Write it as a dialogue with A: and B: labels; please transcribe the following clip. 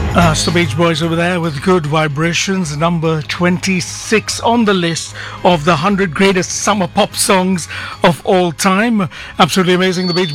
A: That's the Beach Boys over there with Good Vibrations, number 26 on the list of the 100 greatest summer pop songs of all time. Absolutely amazing. The Beach